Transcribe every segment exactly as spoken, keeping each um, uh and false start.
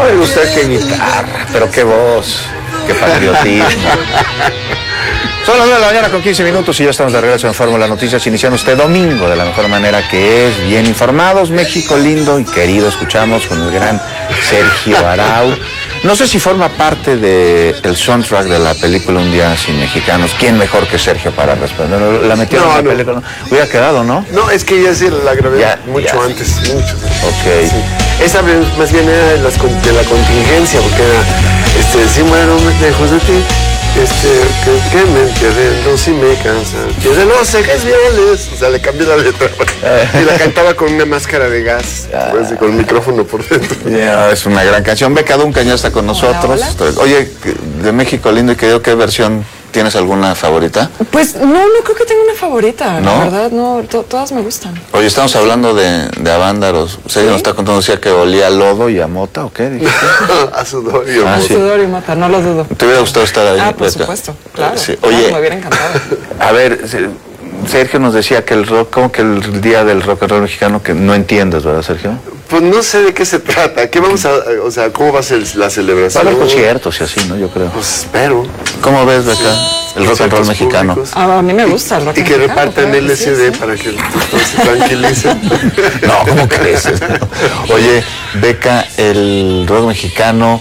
Oye, usted qué guitarra, pero qué voz, qué patriotismo. Son las nueve de la mañana con quince minutos y ya estamos de regreso en Fórmula Noticias, iniciando este domingo de la mejor manera que es, bien informados. México lindo y querido, escuchamos con el gran Sergio Arau. No sé si forma parte del soundtrack de la película Un Día Sin Mexicanos. ¿Quién mejor que Sergio para responder? ¿La metieron no, en la no. película? Hubiera quedado, ¿no? No, es que ya sí la grabé ya, mucho ya. antes, mucho. Ok. Sí. Esa más bien era de, las, de la contingencia, porque era, este, si muero lejos de ti, este, que, que me entienden, si me cansa, que de los ejes viales. O sea, le cambié la letra y la cantaba con una máscara de gas, ah. pues, con el micrófono por dentro. Yeah, es una gran canción. Beca Duncan ya está con nosotros. Hola, hola. Oye, de México lindo y querido, ¿qué versión? ¿Tienes alguna favorita? Pues no, no creo que tenga una favorita, ¿no? La verdad, no, to, todas me gustan. Oye, estamos hablando de, de Avándaros. Sergio ¿Sí? nos está contando, decía que olía a lodo y a mota, ¿o qué? A sudor y a ah, sí. sudor y mota, no lo dudo. ¿Te hubiera gustado estar ahí? Ah, por Beca? Supuesto, claro. Sí. Oye, claro, me hubiera encantado. A ver, Sergio nos decía que el rock, como que el día del rock and roll mexicano, que no entiendes, ¿verdad, Sergio? Pues no sé de qué se trata. ¿Qué vamos a, o sea, cómo va a ser la celebración? Va a haber conciertos y así, ¿no? Yo creo. Pues espero. ¿Cómo ves, Beca? El rock and roll mexicano. Ah, a mí me gusta el rock y, and roll. Y que mexicano, repartan L S D sí, sí. para que todos se tranquilicen. No, ¿cómo crees? Oye, Beca, el rock mexicano,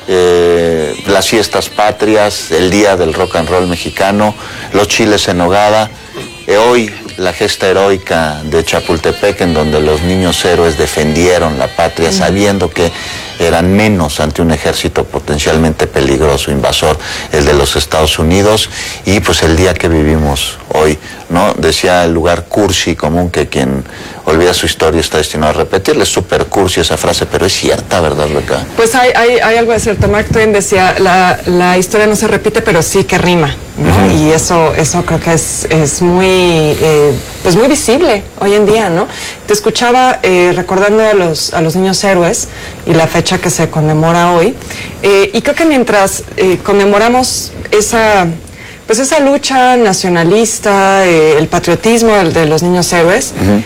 eh, las fiestas patrias, el día del rock and roll mexicano, los chiles en nogada, eh, hoy la gesta heroica de Chapultepec, en donde los niños héroes defendieron la patria, sabiendo que eran menos ante un ejército potencialmente peligroso, invasor, el de los Estados Unidos, y pues el día que vivimos hoy, ¿no? Decía el lugar cursi común que quien olvida su historia está destinado a repetirle. Es súper cursi esa frase, pero es cierta, ¿verdad, Beca? Pues hay, hay, hay algo de cierto. Mark Twain decía, la, la historia no se repite, pero sí que rima, ¿no? Uh-huh. Y eso, eso creo que es, es muy, eh, pues muy visible hoy en día, ¿no? Te escuchaba eh, recordando a los, a los niños héroes y la fecha que se conmemora hoy, eh, y creo que mientras eh, conmemoramos esa, pues esa lucha nacionalista, eh, el patriotismo el de los niños héroes, uh-huh.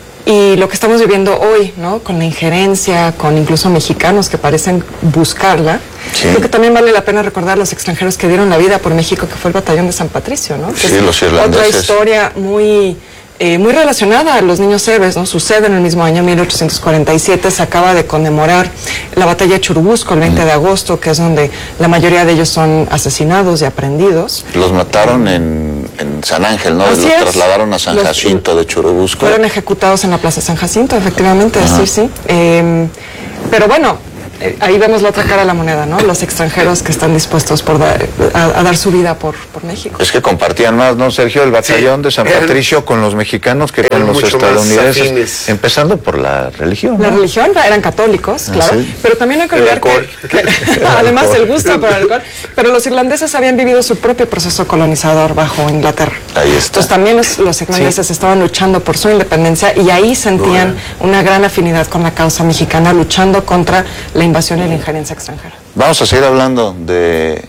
y lo que estamos viviendo hoy, ¿no? Con la injerencia, con incluso mexicanos que parecen buscarla, sí. creo que también vale la pena recordar a los extranjeros que dieron la vida por México, que fue el batallón de San Patricio, ¿no? Que sí, los irlandeses. Otra historia muy... Eh, muy relacionada a los niños héroes, ¿no? Sucede en el mismo año, mil ochocientos cuarenta y siete, se acaba de conmemorar la batalla de Churubusco el veinte mm. de agosto, que es donde la mayoría de ellos son asesinados y aprendidos. Los mataron en, en San Ángel, ¿no? Así los es. trasladaron a San los, Jacinto de Churubusco. Fueron ejecutados en la Plaza San Jacinto, efectivamente, sí, sí. Eh, pero bueno, eh, ahí vemos la otra cara de la moneda, ¿no? Los extranjeros que están dispuestos por da, a, a dar su vida por, por México. Es que compartían más, ¿no, Sergio? El batallón sí, de San Patricio eran, con los mexicanos que con los estadounidenses. Empezando por la religión. La ¿no? religión, eran católicos, claro. Ah, ¿sí? Pero también hay que olvidar que, que además el gusto por el alcohol, pero los irlandeses habían vivido su propio proceso colonizador bajo Inglaterra. Ahí está. Entonces también los, los irlandeses sí. estaban luchando por su independencia y ahí sentían bueno. una gran afinidad con la causa mexicana, luchando contra la invasión y la injerencia extranjera. Vamos a seguir hablando de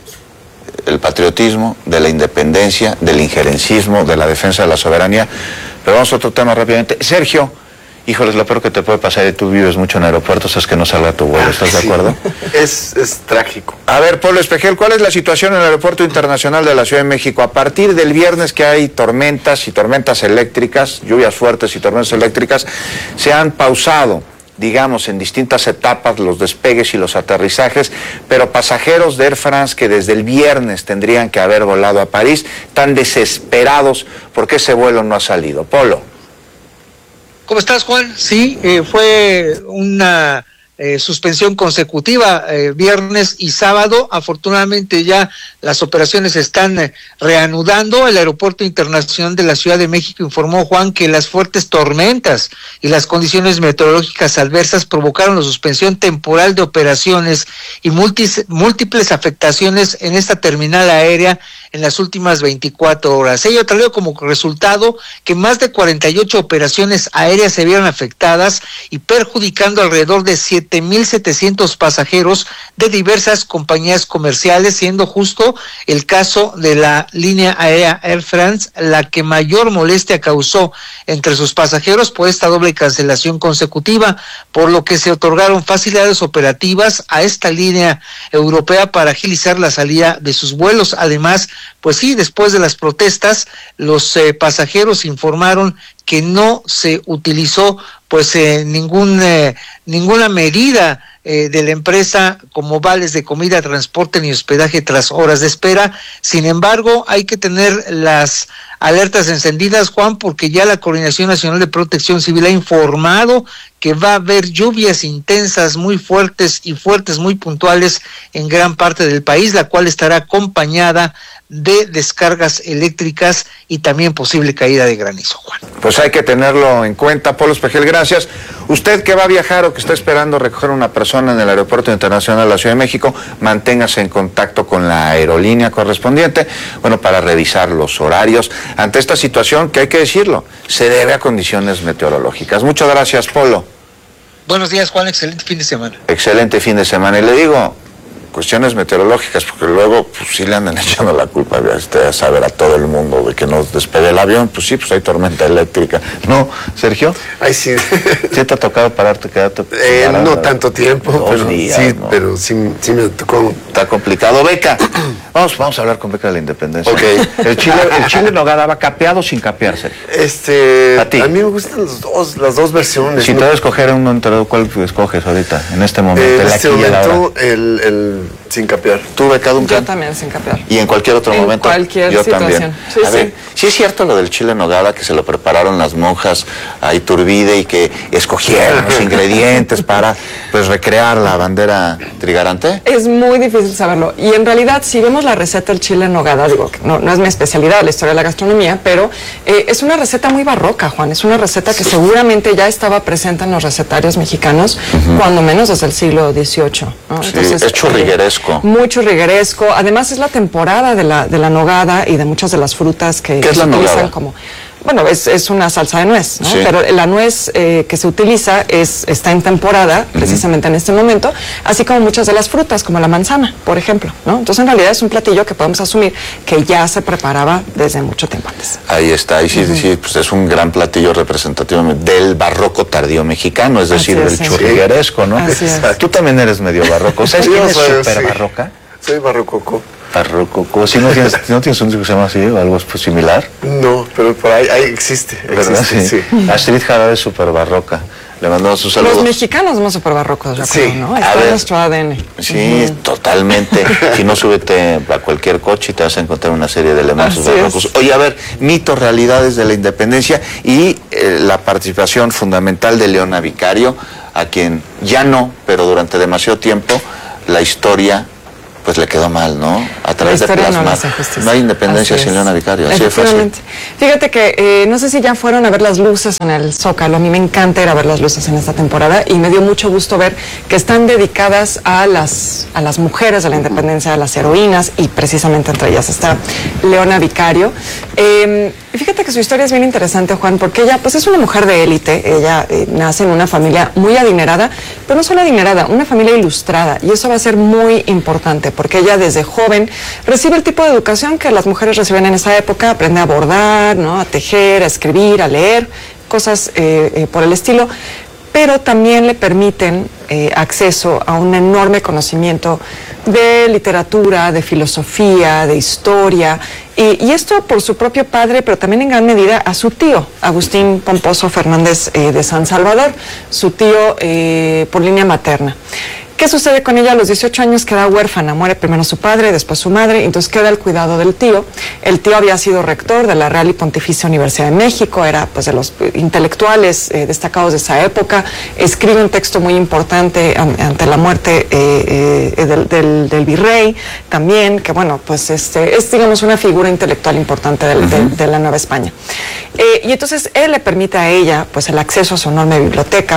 el patriotismo, de la independencia, del injerencismo, de la defensa de la soberanía, pero vamos a otro tema rápidamente. Sergio, híjoles, lo peor que te puede pasar, y tú vives mucho en aeropuertos, es que no salga tu vuelo, ¿estás sí. de acuerdo? Es, es trágico. A ver, Pablo Espejel, ¿cuál es la situación en el Aeropuerto Internacional de la Ciudad de México? A partir del viernes que hay tormentas y tormentas eléctricas, lluvias fuertes y tormentas eléctricas, se han pausado, digamos, en distintas etapas los despegues y los aterrizajes, pero pasajeros de Air France que desde el viernes tendrían que haber volado a París están desesperados porque ese vuelo no ha salido. Polo. ¿Cómo estás, Juan? Sí, eh, fue una eh, suspensión consecutiva, eh, viernes y sábado. Afortunadamente ya las operaciones se están eh, reanudando. El Aeropuerto Internacional de la Ciudad de México informó, Juan, que las fuertes tormentas y las condiciones meteorológicas adversas provocaron la suspensión temporal de operaciones y múltiples, múltiples afectaciones en esta terminal aérea en las últimas veinticuatro horas. Ello trajo como resultado que más de cuarenta y ocho operaciones aéreas se vieron afectadas y perjudicando alrededor de siete siete mil setecientos pasajeros de diversas compañías comerciales, siendo justo el caso de la línea aérea Air France la que mayor molestia causó entre sus pasajeros por esta doble cancelación consecutiva, por lo que se otorgaron facilidades operativas a esta línea europea para agilizar la salida de sus vuelos. Además, pues sí, después de las protestas, los eh, pasajeros informaron que no se utilizó pues eh, ningún eh, ninguna medida eh, de la empresa como vales de comida, transporte ni hospedaje tras horas de espera. Sin embargo, hay que tener las alertas encendidas, Juan, porque ya la Coordinación Nacional de Protección Civil ha informado que va a haber lluvias intensas muy fuertes y fuertes muy puntuales en gran parte del país, la cual estará acompañada de descargas eléctricas y también posible caída de granizo, Juan. Pues hay que tenerlo en cuenta. Polo Espejel, gracias. Usted que va a viajar o que está esperando recoger a una persona en el Aeropuerto Internacional de la Ciudad de México, manténgase en contacto con la aerolínea correspondiente, bueno, para revisar los horarios ante esta situación que, hay que decirlo, se debe a condiciones meteorológicas. Muchas gracias, Polo. Buenos días, Juan, excelente fin de semana. Excelente fin de semana. Y le digo, cuestiones meteorológicas, porque luego pues sí le andan echando la culpa a saber a todo el mundo de que no despegue el avión. Pues sí, pues hay tormenta eléctrica. ¿No, Sergio? Ay, sí. ¿Sí te ha tocado pararte, quedarte? Eh, no tanto tiempo, Dos pero días, sí, ¿no? pero sí, sí me tocó. Está complicado. Beca. Vamos, vamos a hablar con Beca de la Independencia. Ok. El chile, el chile en nogada va capeado o sin capear, Sergio. Este, ¿A ti? a mí me gustan los dos, las dos versiones. Si ¿no? te voy a escoger uno entre ¿cuál escoges ahorita, en este momento? Eh, en el este aquí y el ahora. momento, el, el sin capear. ¿Tú, Beca Duncan? Yo también, sin capear. Y en cualquier otro En momento. cualquier Yo situación. también. Sí, a sí. ver, sí es cierto lo del chile en nogada, que se lo prepararon las monjas a Iturbide y que escogieron los ingredientes para pues recrear la bandera trigarante. Es muy difícil saberlo. Y en realidad, si vemos la receta del chile en nogada, digo que no, no es mi especialidad, la historia de la gastronomía, pero eh, es una receta muy barroca, Juan. Es una receta que seguramente ya estaba presente en los recetarios mexicanos, uh-huh. cuando menos desde el siglo dieciocho, ¿no? Sí, Entonces, es churrigueresco. Eh, muy churrigueresco. Además, es la temporada de la, de la nogada y de muchas de las frutas que, ¿Qué que es se la utilizan nogada? como... Bueno, es, es una salsa de nuez, ¿no? Sí. Pero la nuez eh, que se utiliza es, está en temporada, uh-huh. precisamente en este momento, así como muchas de las frutas, como la manzana, por ejemplo, ¿no? Entonces, en realidad es un platillo que podemos asumir que ya se preparaba desde mucho tiempo antes. Ahí está, y sí, uh-huh. sí, pues es un gran platillo representativo del barroco tardío mexicano, es decir, Así es, del sí. churrigueresco, ¿no? Así es. Tú también eres medio barroco. ¿Sabes quién es soy, súper sí. barroca? Soy barrococo. Barrococo. ¿Sí no tienes, ¿no tienes un disco que se llama así o algo pues, similar? No, pero por ahí, ahí existe. ¿Verdad? existe Sí. sí. Astrid Jara es súper barroca. Le mandamos sus saludos. Los mexicanos somos súper barrocos, yo Sí. creo, ¿no? A Está ver. en nuestro A D N. Sí, uh-huh. totalmente. Si no, súbete a cualquier coche y te vas a encontrar una serie de elementos Así barrocos. es. Oye, a ver, mitos, realidades de la independencia y eh, la participación fundamental de Leona Vicario, a quien ya no, pero durante demasiado tiempo, la historia pues le quedó mal, ¿no? A través de plasma. No, hace justicia. No hay independencia sin Leona Vicario, así de fácil. Fíjate que eh, no sé si ya fueron a ver las luces en el Zócalo. A mí me encanta ir a ver las luces en esta temporada y me dio mucho gusto ver que están dedicadas a las, a las mujeres de la independencia, a las heroínas, y precisamente entre ellas está Leona Vicario. Eh, y fíjate que su historia es bien interesante, Juan, porque ella pues es una mujer de élite. Ella eh, nace en una familia muy adinerada, pero no solo adinerada, una familia ilustrada, y eso va a ser muy importante, porque ella desde joven recibe el tipo de educación que las mujeres reciben en esa época, aprende a bordar, ¿no? A tejer, a escribir, a leer, cosas eh, eh, por el estilo, pero también le permiten eh, acceso a un enorme conocimiento de literatura, de filosofía, de historia, y, y esto por su propio padre, pero también en gran medida a su tío, Agustín Pomposo Fernández eh, de San Salvador, su tío eh, por línea materna. ¿Qué sucede con ella? A los dieciocho años queda huérfana, muere primero su padre, después su madre, entonces queda el cuidado del tío. El tío había sido rector de la Real y Pontificia Universidad de México, era pues de los intelectuales eh, destacados de esa época, escribe un texto muy importante an, ante la muerte eh, eh, del, del, del virrey también, que bueno, pues este, es digamos una figura intelectual importante del, uh-huh. de, de la Nueva España. Eh, y entonces él le permite a ella pues el acceso a su enorme biblioteca,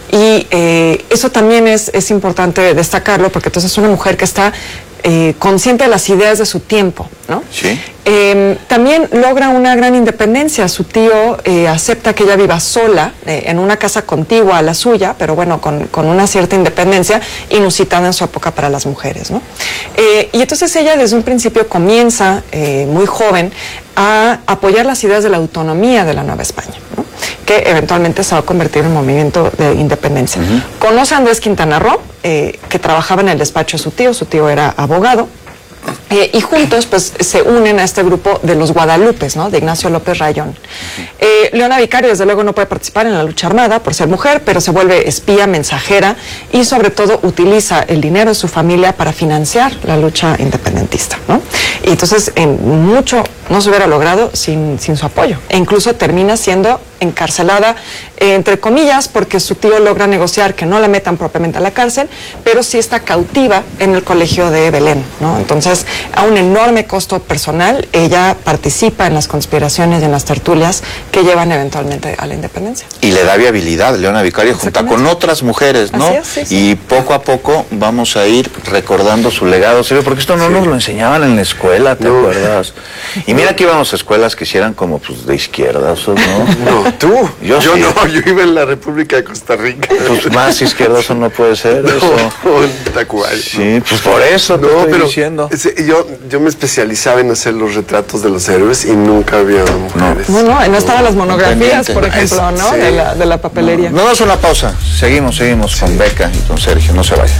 Y eh, eso también es, es importante destacarlo, porque entonces es una mujer que está eh, consciente de las ideas de su tiempo, ¿no? Sí. Eh, también logra una gran independencia. Su tío eh, acepta que ella viva sola eh, en una casa contigua a la suya, pero bueno, con, con una cierta independencia inusitada en su época para las mujeres, ¿no? Eh, y entonces ella desde un principio comienza, eh, muy joven, a apoyar las ideas de la autonomía de la Nueva España, ¿no? Que eventualmente se va a convertir en un movimiento de independencia. Uh-huh. Conoce a Andrés Quintana Roo, eh, que trabajaba en el despacho de su tío, su tío era abogado, eh, y juntos pues se unen a este grupo de los Guadalupes, ¿no? De Ignacio López Rayón. Uh-huh. eh, Leona Vicario desde luego no puede participar en la lucha armada por ser mujer, pero se vuelve espía, mensajera y sobre todo utiliza el dinero de su familia para financiar la lucha independentista, ¿no? Y entonces en mucho no se hubiera logrado sin, sin su apoyo, e incluso termina siendo encarcelada, eh, entre comillas, porque su tío logra negociar que no la metan propiamente a la cárcel, pero sí está cautiva en el colegio de Belén, ¿no? Entonces, a un enorme costo personal, ella participa en las conspiraciones y en las tertulias que llevan eventualmente a la independencia. Y le da viabilidad, Leona Vicario, junto con otras mujeres, ¿no? Es, sí, sí. Y poco a poco vamos a ir recordando su legado, ¿sí? Porque esto no sí. nos lo enseñaban en la escuela, ¿te no. acuerdas? Y mira que íbamos a escuelas que hicieran como pues de izquierdas, ¿no? No, tú. Yo, yo sí. no, yo iba en la República de Costa Rica. Pues más izquierdoso no puede ser no, eso. No, tal cual. Sí, pues por eso no, te estoy pero diciendo. Ese, yo, yo me especializaba en hacer los retratos de los héroes y nunca había mujeres. No, no, no estaban las monografías, por ejemplo, ¿no? Sí. De, la, de la papelería. No, no es una pausa. Seguimos, seguimos sí. con Beca y con Sergio. No se vayan.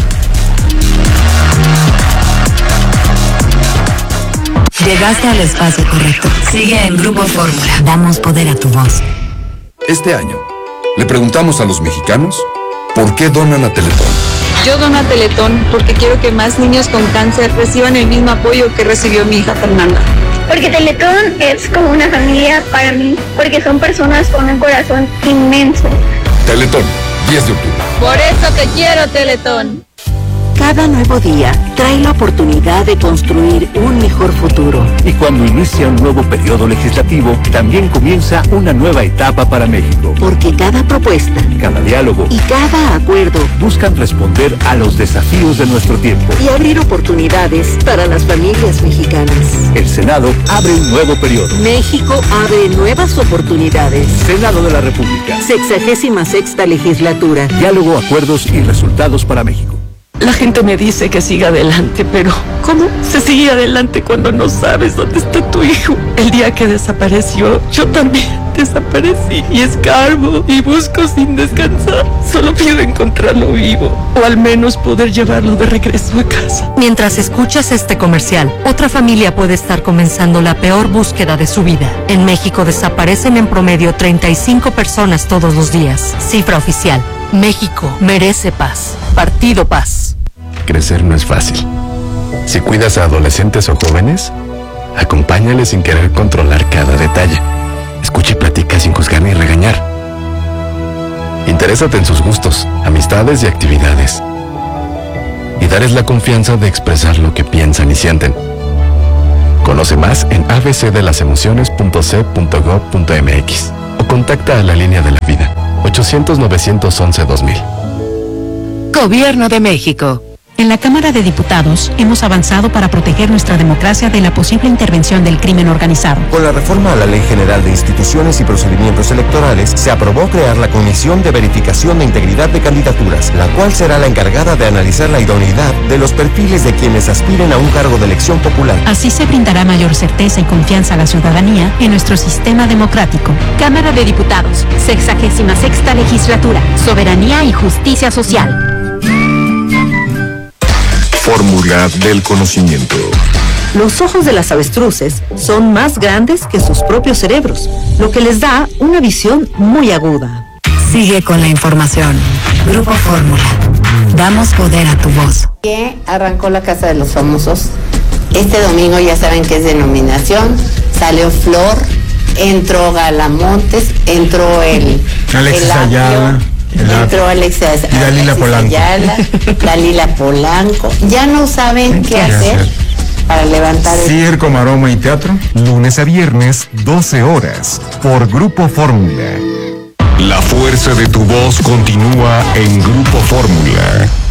Llegaste al espacio correcto. Sigue en Grupo Fórmula. Damos poder a tu voz. Este año, le preguntamos a los mexicanos por qué donan a Teletón. Yo dono a Teletón porque quiero que más niños con cáncer reciban el mismo apoyo que recibió mi hija Fernanda. Porque Teletón es como una familia para mí, porque son personas con un corazón inmenso. Teletón, diez de octubre. Por eso te quiero, Teletón. Cada nuevo día trae la oportunidad de construir un mejor futuro. Y cuando inicia un nuevo periodo legislativo, también comienza una nueva etapa para México. Porque cada propuesta, cada diálogo y cada acuerdo buscan responder a los desafíos de nuestro tiempo y abrir oportunidades para las familias mexicanas. El Senado abre un nuevo periodo. México abre nuevas oportunidades. Senado de la República. Sexagésima sexta legislatura. Diálogo, acuerdos y resultados para México. La gente me dice que siga adelante, pero ¿cómo se sigue adelante cuando no sabes dónde está tu hijo? El día que desapareció, yo también desaparecí y escarbo y busco sin descansar. Solo pido encontrarlo vivo o al menos poder llevarlo de regreso a casa. Mientras escuchas este comercial, otra familia puede estar comenzando la peor búsqueda de su vida. En México desaparecen en promedio treinta y cinco personas todos los días. Cifra oficial. México merece paz. Partido Paz. Crecer no es fácil. Si cuidas a adolescentes o jóvenes, acompáñales sin querer controlar cada detalle. Escucha y platica sin juzgar ni regañar. Interésate en sus gustos, amistades y actividades. Y darles la confianza de expresar lo que piensan y sienten. Conoce más en a b c de las emociones punto c punto gob punto m x o contacta a la línea de la vida ochocientos, novecientos once, dos mil. Gobierno de México. En la Cámara de Diputados hemos avanzado para proteger nuestra democracia de la posible intervención del crimen organizado. Con la reforma a la Ley General de Instituciones y Procedimientos Electorales, se aprobó crear la Comisión de Verificación de Integridad de Candidaturas, la cual será la encargada de analizar la idoneidad de los perfiles de quienes aspiren a un cargo de elección popular. Así se brindará mayor certeza y confianza a la ciudadanía en nuestro sistema democrático. Cámara de Diputados, sexagésima sexta legislatura, soberanía y justicia social. Fórmula del conocimiento. Los ojos de las avestruces son más grandes que sus propios cerebros, lo que les da una visión muy aguda. Sigue con la información. Grupo Fórmula. Damos poder a tu voz. Que arrancó la Casa de los Famosos. Este domingo ya saben que es de nominación. Salió Flor, entró Galamontes, entró el... Alexis Ayala. Entró Alexia y Dalila Polanco. Ayala, Dalila Polanco. Ya no saben qué, qué hacer, hacer para levantar el... Circo, maroma y teatro. Lunes a viernes, doce horas, por Grupo Fórmula. La fuerza de tu voz continúa en Grupo Fórmula.